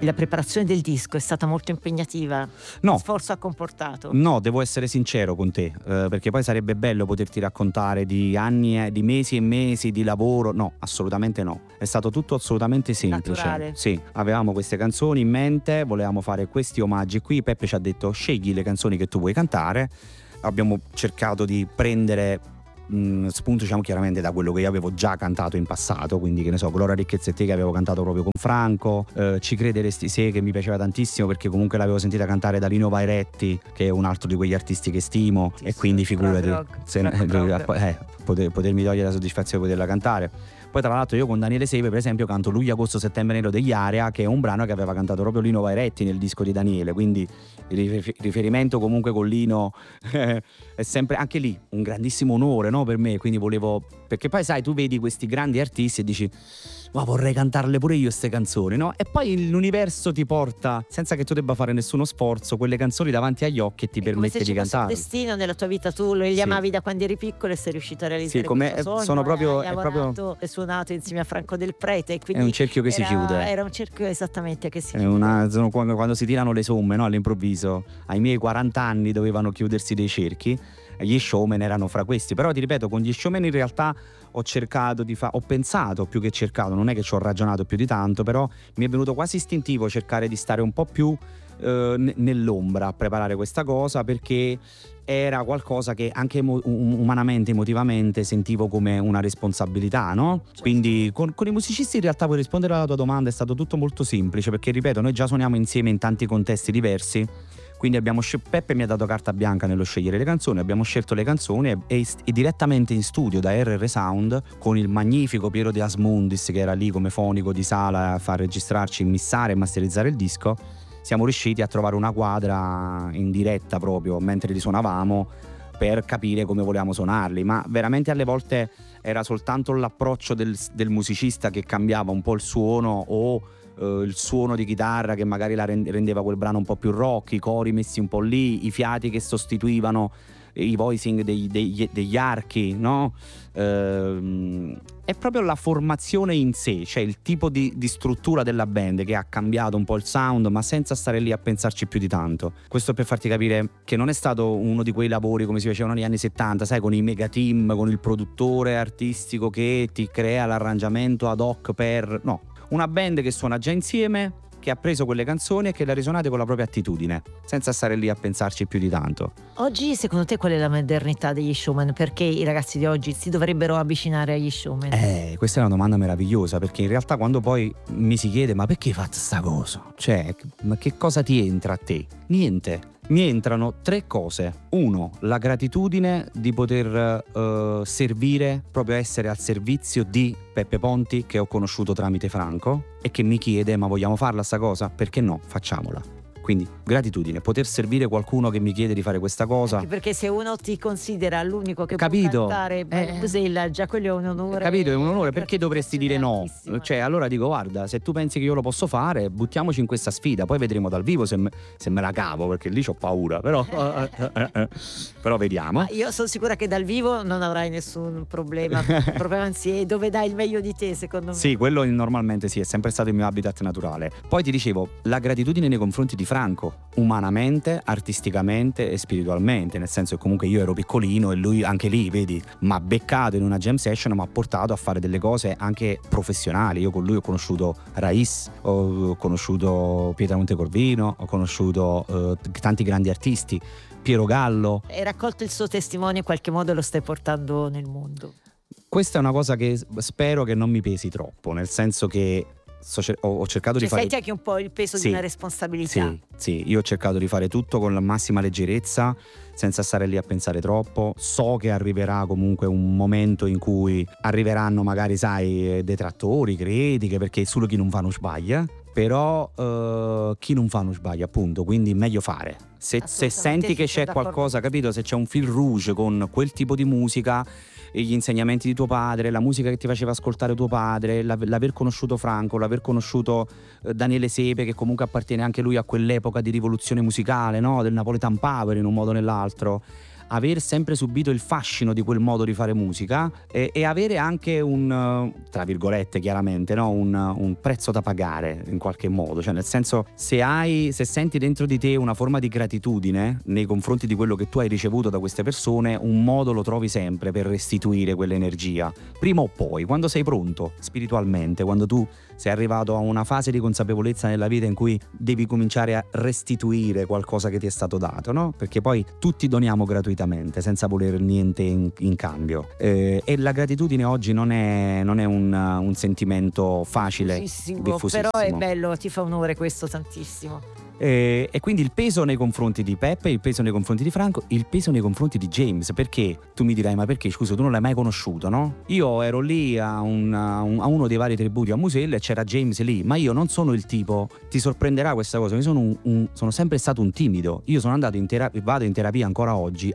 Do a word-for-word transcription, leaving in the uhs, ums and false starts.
la preparazione del disco è stata molto impegnativa? No. Che sforzo ha comportato? No, devo essere sincero con te, eh, perché poi sarebbe bello poterti raccontare di anni, eh, di mesi e mesi di lavoro. No, assolutamente no. È stato tutto assolutamente semplice. Naturale. Sì, avevamo queste canzoni in mente, volevamo fare questi omaggi qui. Peppe ci ha detto: scegli le canzoni che tu vuoi cantare. Abbiamo cercato di prendere mh, spunto, diciamo, chiaramente da quello che io avevo già cantato in passato, quindi che ne so, Gloria, ricchezza e te, che avevo cantato proprio con Franco, eh, Ci crederesti se, che mi piaceva tantissimo perché comunque l'avevo sentita cantare da Lino Vairetti, che è un altro di quegli artisti che stimo, Sì, e sì, quindi figurati rock, se, rock, rock. eh, poter, potermi togliere la soddisfazione di poterla cantare. Poi tra l'altro io con Daniele Sepe per esempio canto Luglio, agosto, settembre nero degli Area, che è un brano che aveva cantato proprio Lino Vairetti nel disco di Daniele, quindi il riferimento comunque con Lino è sempre anche lì un grandissimo onore, no, per me. Quindi volevo, perché poi sai, tu vedi questi grandi artisti e dici: ma vorrei cantarle pure io queste canzoni, no? E poi l'universo ti porta, senza che tu debba fare nessuno sforzo, quelle canzoni davanti agli occhi e ti È permette come se di ci fosse un cantarle. destino nella tua vita, tu li Sì. amavi da quando eri piccolo e sei riuscito a realizzare Sì, come- questo sogno. sono proprio- hai è lavorato proprio- e suonato insieme a Franco Del Prete, e quindi È un cerchio che si era- chiude. Era un cerchio esattamente che si È chiude. una, sono quando, quando si tirano le somme, no, all'improvviso. Ai miei quaranta anni dovevano chiudersi dei cerchi, e gli showman erano fra questi. Però ti ripeto, con gli showman in realtà ho cercato di fare, ho pensato più che cercato, non è che ci ho ragionato più di tanto, però mi è venuto quasi istintivo cercare di stare un po' più eh, n- nell'ombra a preparare questa cosa, perché era qualcosa che anche emo- um- umanamente, emotivamente sentivo come una responsabilità, no? Quindi con, con i musicisti in realtà, per rispondere alla tua domanda, è stato tutto molto semplice, perché ripeto, noi già suoniamo insieme in tanti contesti diversi. Quindi abbiamo scel- Peppe mi ha dato carta bianca nello scegliere le canzoni, abbiamo scelto le canzoni e, e, e direttamente in studio da R R Sound con il magnifico Piero De Asmundis, che era lì come fonico di sala a far registrarci, missare e masterizzare il disco, siamo riusciti a trovare una quadra in diretta proprio mentre li suonavamo, per capire come volevamo suonarli. Ma veramente alle volte era soltanto l'approccio del, del musicista che cambiava un po' il suono, o Uh, il suono di chitarra che magari la rendeva quel brano un po' più rock, i cori messi un po' lì, i fiati che sostituivano i voicing dei, degli, degli archi, no? Uh, è proprio la formazione in sé, cioè il tipo di, di struttura della band che ha cambiato un po' il sound, ma senza stare lì a pensarci più di tanto. Questo per farti capire che non è stato uno di quei lavori come si facevano negli anni settanta, sai, con i mega team, con il produttore artistico che ti crea l'arrangiamento ad hoc per... no, una band che suona già insieme, che ha preso quelle canzoni e che le ha risuonate con la propria attitudine, senza stare lì a pensarci più di tanto. Oggi secondo te qual è la modernità degli showman? Perché i ragazzi di oggi si dovrebbero avvicinare agli showman? Eh, questa è una domanda meravigliosa, perché in realtà quando poi mi si chiede ma perché hai fatto sta cosa? Cioè, ma che cosa ti entra a te? Niente. Mi entrano tre cose. Uno, la gratitudine di poter uh, servire, proprio essere al servizio di Peppe Ponti, che ho conosciuto tramite Franco e che mi chiede: ma vogliamo farla sta cosa? Perché no? Facciamola. Quindi gratitudine, poter servire qualcuno che mi chiede di fare questa cosa. Anche perché se uno ti considera l'unico che Capito? può cantare Busella, già quello è un onore. Capito, è un onore, perché dovresti dire no? Altissima. Cioè, allora dico: guarda, se tu pensi che io lo posso fare, buttiamoci in questa sfida, poi vedremo dal vivo se me, se me la cavo, perché lì c'ho paura, però però vediamo. Ma io sono sicura che dal vivo non avrai nessun problema. Il problema anzi è dove dai il meglio di te, secondo me. Sì, quello normalmente sì, è sempre stato il mio habitat naturale. Poi ti dicevo, la gratitudine nei confronti di Franco, umanamente, artisticamente e spiritualmente, nel senso che comunque io ero piccolino e lui anche lì, vedi, mi ha beccato in una jam session, mi ha portato a fare delle cose anche professionali. Io con lui ho conosciuto Raiz, ho conosciuto Pietra Montecorvino, ho conosciuto eh, tanti grandi artisti, Piero Gallo. Hai raccolto il suo testimone, in qualche modo lo stai portando nel mondo. Questa è una cosa che spero che non mi pesi troppo, nel senso che So, ho, ho cercato cioè, di fare. senti anche un po' il peso sì, di una responsabilità. Sì, sì, io ho cercato di fare tutto con la massima leggerezza, senza stare lì a pensare troppo. So che arriverà comunque un momento in cui arriveranno magari, sai, detrattori, critiche, perché solo chi non fa non sbaglia. Però uh, chi non fa non sbaglia, appunto, quindi meglio fare. Se, se senti che c'è qualcosa, capito? Se c'è un fil rouge con quel tipo di musica, gli insegnamenti di tuo padre, la musica che ti faceva ascoltare tuo padre, l'aver conosciuto Franco, l'aver conosciuto eh, Daniele Sepe, che comunque appartiene anche lui a quell'epoca di rivoluzione musicale, no? Del Napoletan Power in un modo o nell'altro. aver sempre subito il fascino di quel modo di fare musica e, e avere anche un, eh, tra virgolette chiaramente, no? un, un prezzo da pagare in qualche modo, cioè nel senso, se hai se senti dentro di te una forma di gratitudine nei confronti di quello che tu hai ricevuto da queste persone, un modo lo trovi sempre per restituire quell'energia, prima o poi, quando sei pronto spiritualmente, quando tu sei arrivato a una fase di consapevolezza nella vita in cui devi cominciare a restituire qualcosa che ti è stato dato, no? Perché poi tutti doniamo gratuitamente senza voler niente in, in cambio, eh, e la gratitudine oggi non è, non è un, un sentimento facile, Diffusissimo, diffusissimo. però è bello, ti fa onore questo tantissimo. E, e quindi il peso nei confronti di Peppe, il peso nei confronti di Franco, il peso nei confronti di James. Perché tu mi dirai, ma perché, scusa, tu non l'hai mai conosciuto, no? Io ero lì a, un, a un- a uno dei vari tributi a Musella e c'era James lì, ma io non sono il tipo, ti sorprenderà questa cosa, io sono, un, un- sono sempre stato un timido. Io sono andato in terapia, vado in terapia ancora oggi